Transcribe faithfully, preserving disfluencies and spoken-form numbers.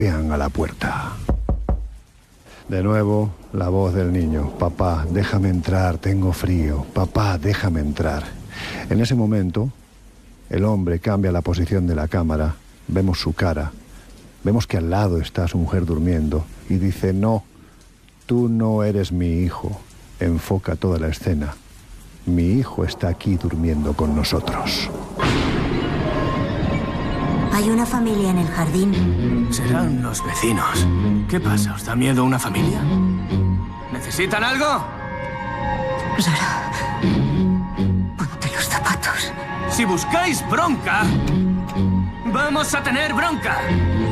a la puerta. De nuevo, la voz del niño. Papá, déjame entrar, tengo frío. Papá, déjame entrar. En ese momento, el hombre cambia la posición de la cámara. Vemos su cara. Vemos que al lado está su mujer durmiendo. Y dice, no, tú no eres mi hijo. Enfoca toda la escena. Mi hijo está aquí durmiendo con nosotros. Hay una familia en el jardín. Serán los vecinos. ¿Qué pasa? ¿Os da miedo una familia? ¿Necesitan algo? Sara, ponte los zapatos. Si buscáis bronca, vamos a tener bronca.